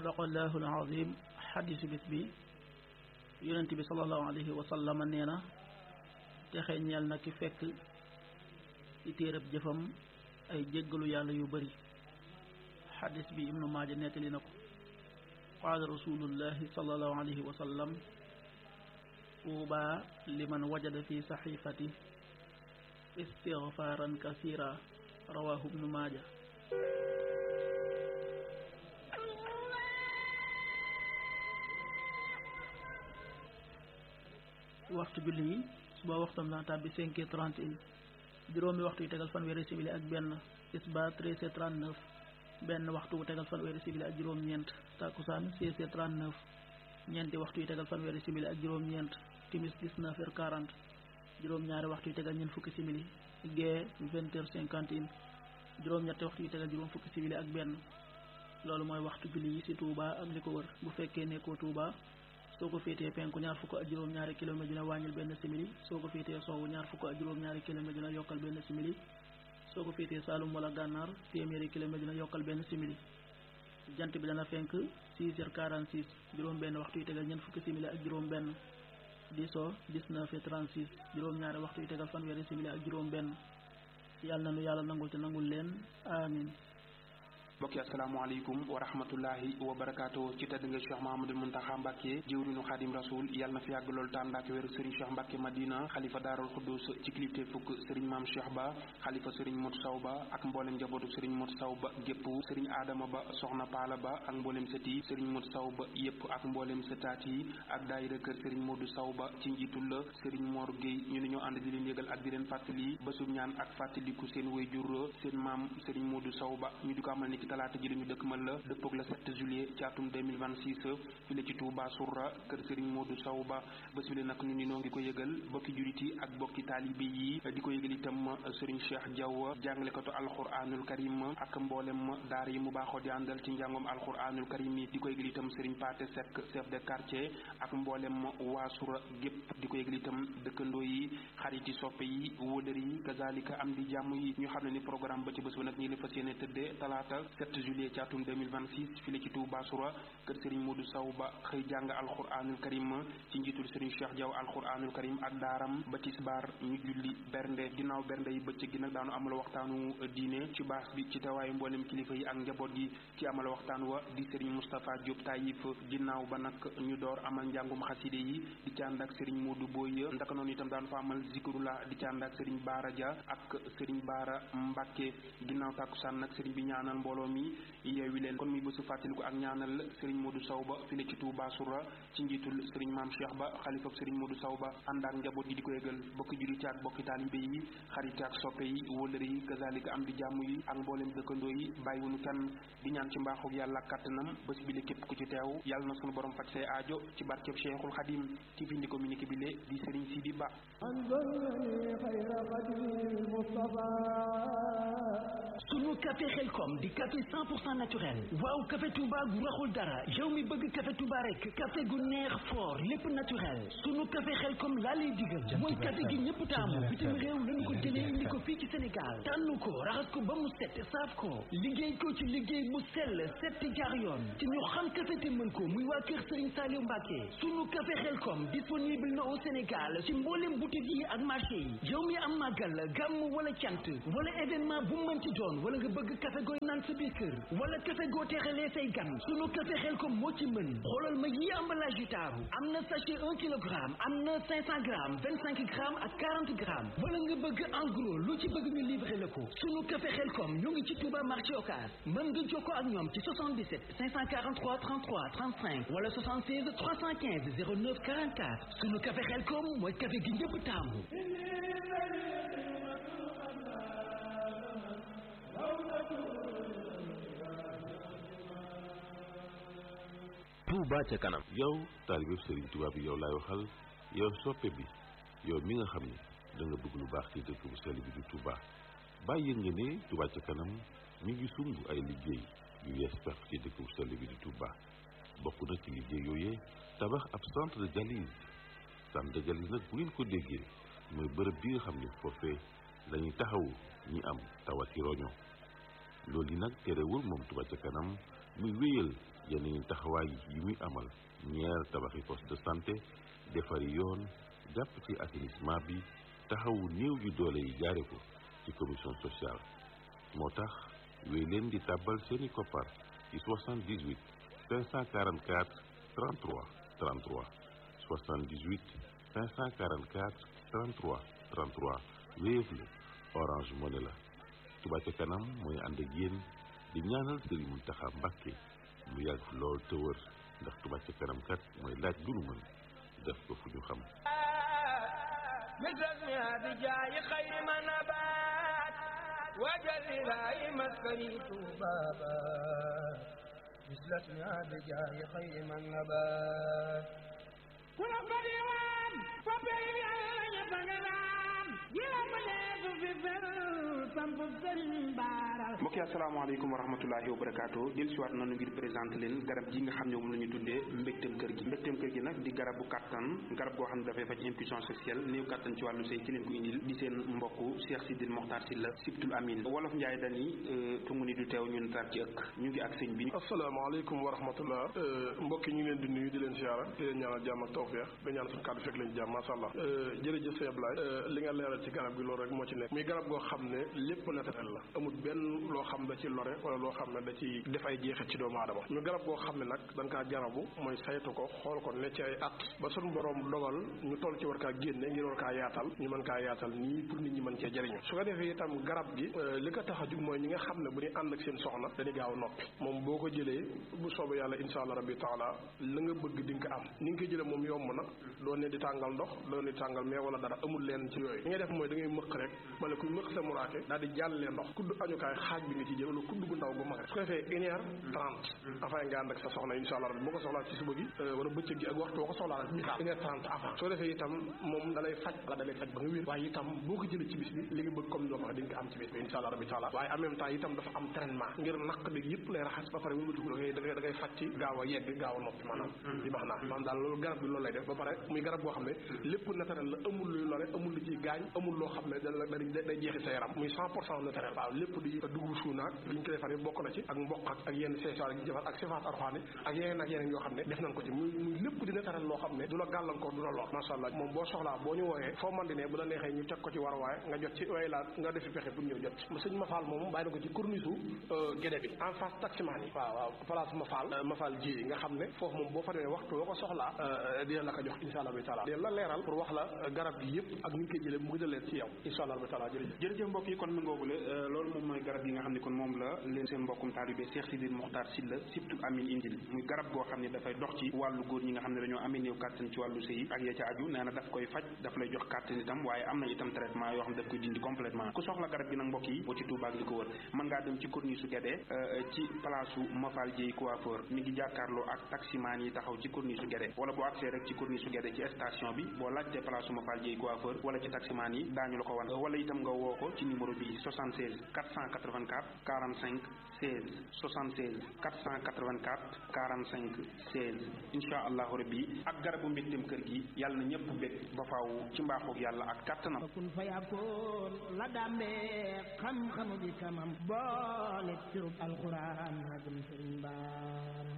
sadaqallahu al-azim. xadisu bis bi yonent bi sallallahu alayhi wa sallam nee na texe ñeel na ki fekk ci téereb jëfam ay jéggalu yàlla yu bari. xadis bi ibnu maaja nettali na ko. qaala rasulullahi sallallahu alayhi wa sallam tuuba liman wajada fi saxifati istigfaaran kasira rawahu ibnu maaja. waxtu julli yi suba waxtam dana tàbbi 5h31 juróomi waxtu yu tegal fanweeri simili ak benn. tisbaar 13h39 benn waxtu bu tegal fanweeri simili ak juróom-ñeent. takkusaan 16h39 ñeenti waxtu yu tegal fanweeri simili ak juróom-ñeent. timis 19h40 juróom-ñaari waxtu yu tegal ñeent fukki simili. gee 20h51 juróom-ñetti waxtu yu tegal juróom fukki simili ak benn. loolu mooy waxtu julli yi ci Touba ak li ko wër. bu fekkee nekkoo Touba soo ko féetee penku ñaar fukk ak juróom-ñaari kilomètre dina wàññil benn simili. soo ko féetee sowwu ñaar fukk ak juróom-ñaari kilomètre dina yokkal benn simili. soo ko féetee Saalum wala Gànnaar téeméeri kilomètre dina yokkal benn simili. jant bi dana fenk 6h46 juróom benn waxtu yu tegal ñeent fukki simili ak juróom benn. di so 19h36 juróom-ñaari waxtu yu tegal fanweeri simili ak juróom benn. yàlla na nu yàlla nangul te nangul leen amin. mbokki asalaamaaleykum wa rahmatullahi wa barakaatu. ci tedd nga Cheikh Mahamadul Muntaxa Mbàkke jëwriñu Xaadim Rasul yàlla na fi yàgg lool tànd ak wér. Serigne Cheikh Mbàkke Madina xalifa Daarul Xuddus ci kilifte fukk Serigne Maam Cheikh Ba xalifa Serigne Mot Saw Ba ak mboolem njabootu Serigne Mot Saw Ba gépp. Serigne Adama Ba soxna Paala Ba ak mboolem sëti Serigne Mot Saw Ba yépp ak mboolem sëtaat yi ak daayira kër Serigne Modou Saw Ba ci njiitul la Serigne Mor Gueye ñu ne ñoo ànd di leen yëgal ak di leen fàttali bésub ñaan ak fàttaliku seen wayjur seen maam Serigne Modou Saw Ba ñu di ko amal ni ki talaata ji lañu dëkk man la dëppoog la 7 juillet ci atum 2026 fi la ci Touba Sourra kër Serigne Modou Saw Ba bés bi nag ñu ni noo ngi ko yëgal bokki julit yi ak bokki taalibe yi di ko yëgal itam Serigne Cheikh Diaw jàngalekatu alquranul karim ak mboolem daara yi mu baaxoo di àndal ci njàngom alquranul karim yi di ko yëgal itam Serigne Paté Seck chef de quartier ak mboolem waa Sourra gépp di ko yëgal itam dëkkandoo yi xarit yi soppe yi wóodër yi kazalika am di jàmm yi ñu xam ne ni programme ba ci bés bi nag ñi la fas yéene tëddee talaata 7 juillet ci atum 2026 fii la ci Touba Sourra kër Serigne Modou Saw Ba xëy jàng alquranul karim ci njiitul Serigne Cheikh Diaw alquranul karim ak daaram ba tisbaar ñu julli bernde. ginnaaw bernde yi bëccëg gi nag daanu amal waxtaanu diine ci baas bi ci tawaayu mboolem kilifa yi ak njaboot gi ci amal waxtaan wa di Serigne Moustapha Diop Taïf. ginnaaw ba nag ñu door amal njàngum xaside yi di ci ànd ak Serigne Modou Boye ndaka noonu itam daanu fa amal zikrullah di ci ànd ak Serigne Bara Dia ak Serigne Bara Mbacke. ginnaaw tàkkusaan nag Serigne bi ñaanal mbooloo mi yeewi leen kon muy bésu fàttaliku ak ñaanal Serigne Modou Saw Ba fi la ci Touba Sourra ci njiitul Serigne Maam Cheikh Ba xalifab Serigne Modou Saw Ba ànd ak njaboot yi di ko yëgal bokki jullit ak bokki taalibe yi xarit ak soppe yi wóllëre yi kazalika am di jàmm yi ak mboolem dëkkandoo yi bàyyiwuñu kenn di ñaan ci mbaaxug yàlla ak kàttanam bés bi li képp ku ci teew yàlla na sunu borom faj say aajo ci barkeb Cheikhul Khadim ci fi ndi communiqué bi le di Serigne Sidi Ba. sunu café Xelkom di café 100% naturel. waaw café Touba gu raxul dara yow mi bëgg café Touba rek café gu neex fort lépp naturel sunu café Xelkom laa lay digal mooy café gi ñëpp taamu bitim réew lañu ko jëlee indi ko fii ci Sénégal tànn ko raxas ko ba mu set saaf ko liggéey ko ci liggéey mu sell set te jaar yoon te ñu xam café te mën ko muy waa kër Serigne Saliou Mbacké. sunu café Xelkom disponible na au Sénégal ci mboolem boutique yi ak marché yi yow mi am màggal gàmm wala cant wala événement bu mënti doon wala nga bëgg café gooy naan sa biir kër wala café goo teexalee say gan sunu café Xelkom moo ci mën. xoolal ma yi emballage yu taaru am na sachet 1 kilogramme am na 500 grammes 25 grammes ak 40 grammes wala nga bëgg en gros lu ci bëgg ñu livrer la ko. sunu café Xelkom ñu ngi ci Touba marché Ocass mën nga jokkoo ak ñoom ci 77 543 33 35 wala 76 315 09 44 sunu café Xelkom mooy café gi ñëpp taamu. Touba ca kanam. yow taalibe Serigne Touba bi yow laay waxal yow soppe bi yow mi nga xam ne da nga bëgg lu baax ci dëkk bu sell bi di Touba bàyyi nga ne Touba ca kanam mi ngi sumb ay liggéey yu yees pex ci dëkk bu sell bi di Touba bokk na ci liggéey yooyee tabax ab centre de dialyse. centre de dialyse nag bu ngeen ko déggee mooy bërëb bi nga xam ne foofee lañuy taxawu ñi am tawati roño loolu yi nag terewul moom Touba ca kanam muy wéyal yeneen taxawaay yi muy amal ñeer tabaxi poste de santé defari yoon jàpp ci assainissement bi taxawu néew yu doole yi jaare ko ci commission sociale moo tax wéy leen di tàbbal seeni koppar ci 78 544 33 33 78 544 33 33 Wave la Orange Money la Touba ca kanam mooy ànd ak yéen di ñaanal Serigne Mountakha Mbacké mu yàgg fi lool te wër ndax Touba ca kanam kat mooy laaj lu nu mën def ko fu ñu xam mbokk yi asalaamaaleykum wa rahmatulahi wa barakaatu del siwaat nañu ngir présenté leen garab gi nga xam ne moom la ñu tuddee mbégteem kër gi nag di garabu kàttan garab goo xam ne dafay faj impuissance sexuelle néew kàttan ci wàllu sëy ci leen ko indil di seen mbokku Cheikh Sidil Mokhtar Sylla Sibtul Amin wolof Njaay dani tungu ni du teew ñun tar ci ëkk ñu ngi ak sëñ bi. asalaamaaleykum wa rahmatullah mbokk yi ñu ngi leen di nuyu di leen siyaara di leen ñaanal jàmm ak tawfeex da ñaan suñu kàddu fekk leen jàmm masha Allah jërëjëf sëñ Ablaye li nga leeral ci garab gi loolu rek moo ci nekk muy garab goo xam ne lépp naturel la amul benn loo xam da ci lore wala loo xam ne da ci def ay jeexit ci doomu aadama ñu garab goo xam ne nag dañ kaa jarabu mooy saytu ko xool ko ne ci ay at ba suñu borom dogal ñu toll ci war kaa génne ngir war kaa yaatal ñu mën kaa yaatal nii pour nit ñi mën cee jëriñu su ko defee itam garab gi li ko tax a jug mooy ñi nga xam ne bu ñuy ànd ak seen soxna dañuy gaaw noppi moom boo ko jëlee bu soobee yàlla insha allah rabbi taala la nga bëgg di nga ko am ni nga ko jëlee moom yomb na doo ne di tàngal ndox doo ne di tàngal mais wala dara amul leen ci yooyu li ngay def mooy da ngay mëq rek wala kuy mëq sa muraake daal di jàllee ndox kudd añukaay xaaj bi nga ci jël wala kudd gu ndaw gu mag rek su ko defee 1h30 afin nga ànd ak sa soxna insha allah rabbi boo ko soxlaa ci suba gi wala bëccëg gi ak waxtu boo ko soxlaa rek misaal 1h30 avant soo defee itam moom da lay faj wala da lay faj ba nga wér waaye itam boo ko jëlee ci bis bi li nga bëgg comme ñoo wax di nga ko am ci bis bi insha allah rabbi taala waaye en même temps itam dafa am traitement ngir naq bi yëpp lay raxas ba pare wëlbatiku da ngay faj ci gaaw a yegg gaaw a noppi maanaam li baax naa maanaam daal loolu garab bi loolu lay def ba pare muy garab boo xam ne lépp naturel la amul luy lore amul lu ciy gaañ amul loo xam ne day jeexi sa yaram muy 100% naturel waaw lépp di dugub suunaak li ñu ko defaree bokk na ci ak mboq ak yenn seesaar yi jëfar ak sifaat arxaani ak yeneen yoo xam ne def nañ ko ci muy lépp di naturel loo xam ne du la gàllankoor du la lor masha Allah moom boo soxlaa boo ñu wooyee foo man di ne bu la neexee ñu teg ko ci war waaye nga jot ci way laa nga defi pexe pour ñëw jot ci sëñ Mafal moom bàyyi na ko ci corniche Guédé bi en face taximaan yi waaw place Mafal ji nga xam ne foofu moom boo fa demee waxtu boo ko soxlaa dina la ko jox insha Allah bi taala dina la leeral pour wax la garab gi yëpp ak ni nga koy jëlee mu gën a leer ci yow insha Allah bi taala jërëjëf mbokk yi kon mi ngoogule loolu moom mooy garab yi nga xam ne kon moom la leen seen mbokkum taalibe Cheikh Sidil Mokhtar Sylla Sibtul Amin indil muy garab goo xam ne dafay dox ci wàllu góor ñi nga xam ne dañoo amee néew kàttan ci wàllu sëy ak ya ca aju nee na daf koy faj daf lay jox kàttan itam waaye am na itam traitement yoo xam ne daf koy dindi complètement ku soxla garab gi nag mbokk yi boo ci Touba ak li ko wër mën ngaa dem ci corniche su Guédé ci place u Mafal Dieye coiffeur mi ngi jàkkaarloo ak taximaan yi taxaw ci corniche su Guédé wala boo accès rek ci corniche su Guédé ci station bi boo laajtee place u Mafal Dieye coiffeur wala ci taximaan yi daañu la ko wan wala itam nga woo ko ci numéro bi 76 484 45 16 76 484 45 16 insha allahu rabbi ak garabu mbégteem kër gi yàlla na ñëpp bég ba faaw ci mbaaxoog yàlla ak kàttanam kun fa yakun la dàmbee xam-xamu bi kamam boole cirub alquran hagum sëriñ baara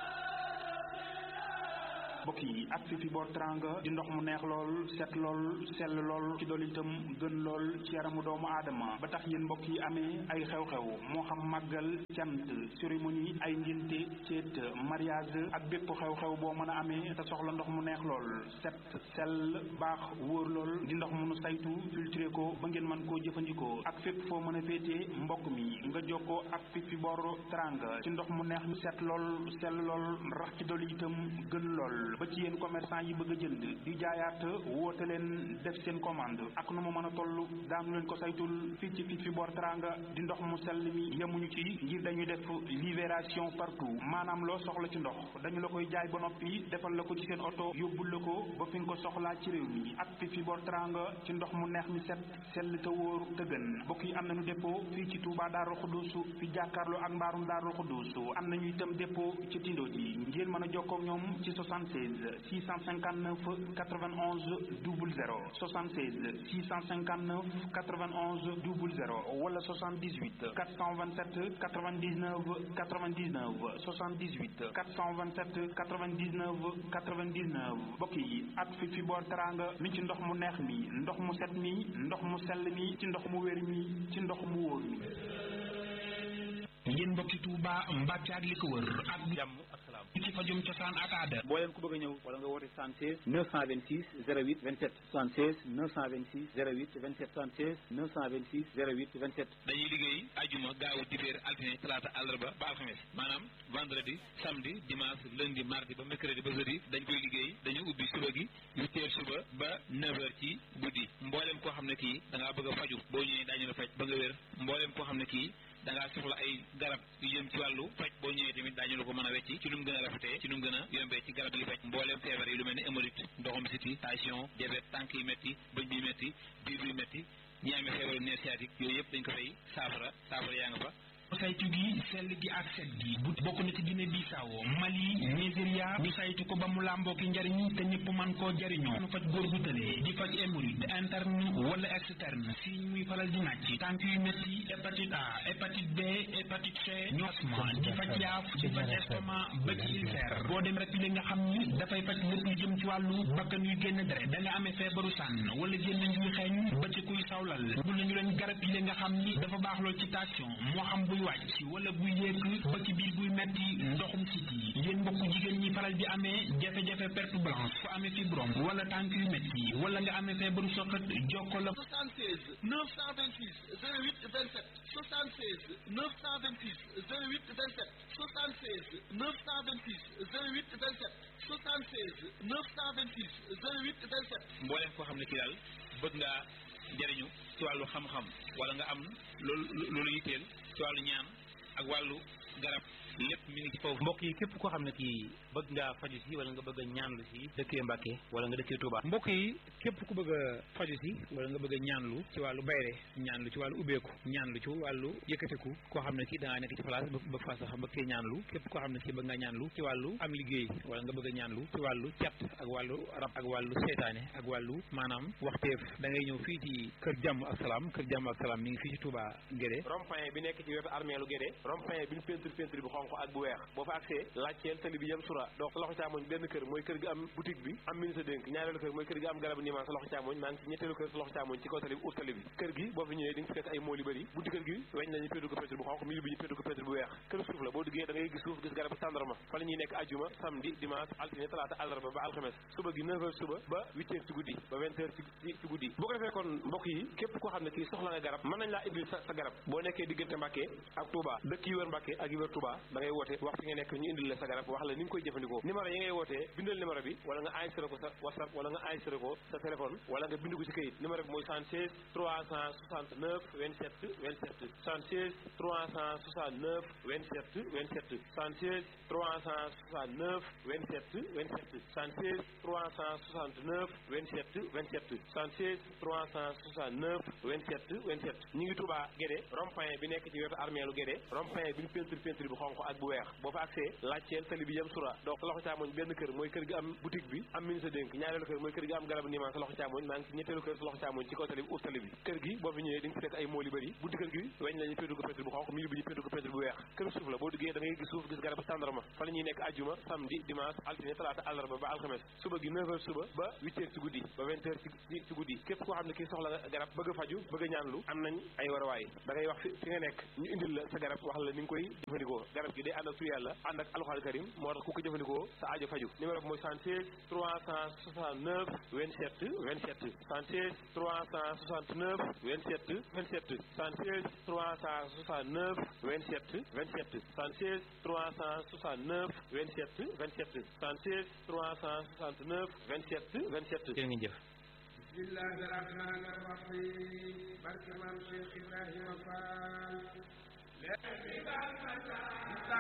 mbokk yi ak fi boor teranga di ndox mu neex lool set lool sell lool ci dool itam gën lool ci yaramu doomu aadama ba tax yéen mbokk yi amee ay xew-xew moo xam màggal cant cérémonie ay ngénte ceet mariage ak bépp xew-xew boo mën a amee te soxla ndox mu neex lool set sell baax wóor lool di ndox mu nu saytu filtré ko ba ngeen mën koo jëfandikoo ak fépp foo mën a féetee mbokk mi nga jokkoo ak fi boor teranga ci ndox mu neex mi set lool sell lool rax ci dool itam gën lool ba ci yéen commerçant yi bëgg a jënd di jaayaat woote leen def seen commande ak nu mu mën a toll daanu leen ko saytul fii ci fi boor teranga di ndox mu sell mi yemuñu ci ngir dañuy def libération partout maanaam loo soxla ci ndox dañu la koy jaay ba noppi defal la ko ci seen oto yóbbul la ko ba fi nga ko soxlaa ci réew mi ak fi boor teranga ci ndox mu neex mi set sell te wóor te gën mbokk yi am nañu dépôt fii ci Touba Darou Khoudoss fi jàkkaarloo ak mbaarum Darou Khoudoss am nañu itam dépôt ci Tindo ji ngeen mën a jokkoo ak ñoom ci 76 76 659 91 00 76 659 91 00 wala 78 427 99 99 78 427 99 99 mbokk yi ak fi boor teranga mi ci ndox mu neex mi ndox mu set mi ndox mu sell mi ci ndox mu wér mi ci ndox mu wóor mi. yéen mbokki Touba Mbacke ak li ko wër ak jàmm ak salaam ci fajum cosaan ak aada boo leen ku bëgg a ñëw wala nga woote 76 926 08 27 76 926 08 27 76 926 08 27 dañuy liggéey ajuma gaawu dibéer altine talaata àllarba ba alxames maanaam vendredi samedi dimanche lundi mardi ba mercredi ba jeudi dañ koy liggéey dañu ubbi suba gi 8h suba ba 9h ci guddi mboolem koo xam ne kii da ngaa bëgg a faju boo ñëwee daañu la faj ba nga wér mboolem koo xam ne kii da ngaa soxla ay garab yu jëm ci wàllu faj boo ñëwee tamit daañu la ko mën a wecci ci nu mu gën a rafetee ci nu mu gën a yombee ci garab yi faj mbooleem feebar yi lu mel ni hémorroïde ndoxum siti tension diabète tànk yi métti bëñ bi métti biir bi métti ñi amee feebaru nerf sciatique yooyu yëpp dañ ko fay saafara yaa nga fa saytu gi sell gi ak set gi bu bokk na ci Guinée Bissau Mali Nigeria ñu saytu ko ba mu làmboo ki njariñ te ñëpp man koo jariñoo nu faj góor gu tëlee di faj hémorroïde interne wala externe si muy faral di nàcc tànk yu métti hépatite A hépatite B hépatite C ñu asma di faj yaaf di faj estomac ba ci ulcère boo dem rek li nga xam ni dafay faj lépp lu jëm ci wàllu bakkan yuy génn deret da nga amee feebaru sànn wala génn ñuy xeeñ ba ci kuy sawlal bu nañu leen garab yi nga xam ni dafa baax lool ci tension moo xam buy wàcc wala buy yéeg ba ci biir buy metti ndoxum siti yéen mbokk jigéen ñi faral di amee jafe-jafe perte blanche fu amee fibrome wala tànk yu metti wala nga amee feebaru soxat jokko la 76 926 08 27 76 926 08 27 76 926 08 27 76 926 08 27 mbooleem koo xam ne kii daal bëgg ngaa jëriñu ci wàllu xam-xam wala nga am loolu yitteel ci wàllu ñaan ak wàllu garab lépp mi ngi ci foofu mbokk yi képp koo xam ne kii bëgg ngaa faju si wala nga bëgg a ñaanlu si dëkkee Mbàkke wala nga dëkkee Touba mbokk yi képp ku bëgg a faju si wala nga bëgg a ñaanlu ci wàllu bayre ñaanlu ci wàllu ubbeeku ñaanlu ci wàllu yëkkatiku koo xam ne kii da ngaa nekk ci place bëgg faa sax bëgg kee ñaanlu képp koo xam ne kii bëgg nga ñaanlu ci wàllu am liggéey wala nga bëgg a ñaanlu ci wàllu cat ak wàllu rab ak wàllu seytaane ak wàllu maanaam waxteef da ngay ñëw fii ci kër jàmm ak salaam mi ngi fii ci Touba Guédé rond-point bi nekk ci wetu armeelu Guédé rond-point bi ñu peinture bu xonq ak bu weex boo fa accès laajteel tali bi yem sura donc sa loxo càmmoñ benn kër mooy kër gi am boutique bi am ministre dénk ñaareelu kër mooy kër gi am garabu niimaan sa loxo càmmoñ maa ngi ci ñetteelu kër sa loxo càmmoñ ci kaw tali bi ut tali bi kër gi boo fi ñëwee di nga fi fekk ay mool yu bëri bunti kër gi weñ nañu peinture ko peinture bu xonq milieu bi ñu peinture ko peinture bu weex kër suuf la boo duggee da ngay gis suuf gis garabu tàndarma fa la ñuy nekk ajjuma samedi dimanche altine talaata àllarba ba alxames suba gi 9h suba ba 8h ci guddi ba 20h ci guddi boo ko defee kon mbokk yi képp koo xam ne kii soxla nga garab mën nañ laa indil sa garab boo nekkee diggante Mbàkke ak Touba dëkk yi wër Mbàkke ak yi wër Touba da ngay woote wax fi nga nekk ñu indil la sa garab wax la ni nga koy jëfandikoo numéro yi ngay wootee bindal numéro bi wala nga enregistré ko sa WhatsApp wala nga enregistré ko sa téléphone wala nga bind ko ci këyit numéro bi mooy 76 369 27 27 76 369 27 27 76 369 27 27 76 369 27 27 76 369 27 27 ñu ngi Touba Guédé rond-point bi nekk ci wetu armeelu Guédé rond-point bi ñu peinture bu xonq ak bu weex boo fa accès laajteel tali bi yem sura donc sa loxo càmmoñ benn kër mooy kër gi am boutique bi am ministre dénk ñaareelu kër mooy kër gi am garabu niimaan sa loxo càmmoñ maa ngi ci ñetteelu kër sa loxo càmmoñ ci kaw tali bi ut tali bi kër gi boo fi ñëwee di nga fi fekk ay mool yu bëri bunti kër gi weñ nañu peinture ko peinture bu xonq milieu bi ñu peinture ko peinture bu weex kër suuf la boo duggee da ngay gis suuf gis garabu tàndarma fa la ñuy nekk ajjuma samedi dimanche altine talaata àllarba ba alxames suba gi 9h suba ba 8h ci guddi ba 20h ci guddi képp koo xam ne kii soxla nga garab bëgg a faju bëgg a ñaanlu am nañ ay warawaay da ngay wax fi nga nekk ñu indil la sa garab wax la ni nga koy jëfandikoo garab gi day ànd ak tu yàlla ànd ak alxuraan karim moo tax ku ko jëfandikoo sa aajo faju numéro bi mooy 76 369 27 27 76 369 27 27 76 369 27 27 76 369 27 27 76 369 27 27 jërë ngeen jëf bismillahi rahmani rahim barke maam Cheikh Ibrahima Fall